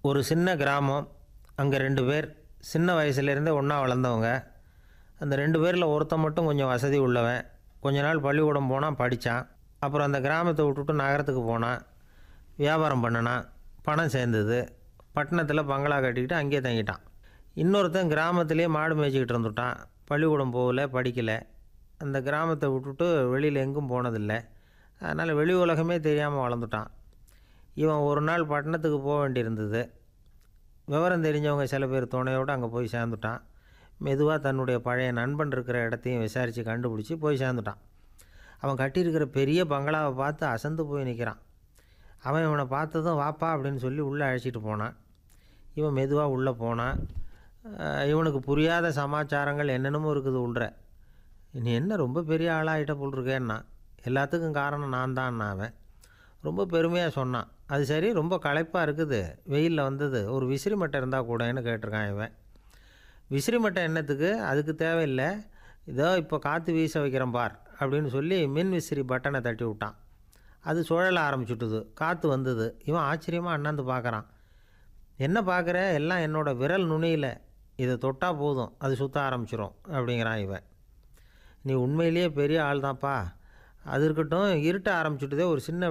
ஒரு சின்ன கிராமம். அங்கே 2 பேர் சின்ன வயசுலேருந்தே ஒன்றா வளர்ந்தவங்க. அந்த 2 பேரில் ஒருத்தன் மட்டும் கொஞ்சம் வசதி உள்ளவன். கொஞ்ச நாள் பள்ளிக்கூடம் போனான், படித்தான். அப்புறம் அந்த கிராமத்தை விட்டுட்டு நகரத்துக்கு போனான், வியாபாரம் பண்ணினான், பணம் சேர்ந்தது. பட்டணத்தில் பங்களா கட்டிக்கிட்டு அங்கேயே தங்கிட்டான். இன்னொருத்தன் கிராமத்திலே மாடு மேய்ச்சிக்கிட்டு இருந்துட்டான். பள்ளிக்கூடம் போகல, படிக்கலை. அந்த கிராமத்தை விட்டுட்டு வெளியில் எங்கும் போனதில்லை. அதனால் வெளி உலகமே தெரியாமல் வளர்ந்துட்டான். இவன் ஒரு நாள் பட்டணத்துக்கு போக வேண்டியிருந்தது. விவரம் தெரிஞ்சவங்க சில பேர் துணையோடு அங்கே போய் சேர்ந்துட்டான். மெதுவாக தன்னுடைய பழைய நண்பன் இருக்கிற இடத்தையும் விசாரித்து கண்டுபிடிச்சி போய் சேர்ந்துட்டான். அவன் கட்டியிருக்கிற பெரிய பங்களாவை பார்த்து அசந்து போய் நிற்கிறான். அவன் இவனை பார்த்ததும் வாப்பா அப்படின்னு சொல்லி உள்ளே அழைச்சிட்டு போனான். இவன் மெதுவாக உள்ளே போனான். இவனுக்கு புரியாத சமாச்சாரங்கள் என்னென்னமோ இருக்குது உள்ற. நீ என்ன ரொம்ப பெரிய ஆளாகிட்ட போல் இருக்கேன்னா. எல்லாத்துக்கும் காரணம் நான் தான்னா. அவன் ரொம்ப பெருமையாக சொன்னான். அது சரி, ரொம்ப களைப்பாக இருக்குது, வெயிலில் வந்தது, ஒரு விசிறி மட்டை இருந்தால் கூடன்னு கேட்டிருக்கான் இவன். விசிறி மட்டை என்னத்துக்கு, அதுக்கு தேவையில்லை, இதோ இப்போ காற்று வீச வைக்கிறேன் பார் அப்படின்னு சொல்லி மின் விசிறி பட்டனை தட்டி விட்டான். அது சுழல ஆரம்பிச்சுட்டுது. காற்று வந்தது. இவன் ஆச்சரியமாக அண்ணாந்து பார்க்குறான். என்ன பார்க்குற, எல்லாம் என்னோடய விரல் நுனியில், இதை தொட்டால் போதும் அது சுற்ற ஆரம்பிச்சிடும் அப்படிங்கிறான் இவன். நீ உண்மையிலேயே பெரிய ஆள் தான்ப்பா. அது இருக்கட்டும், இருட்ட ஆரம்பிச்சுட்டுதே, ஒரு சின்ன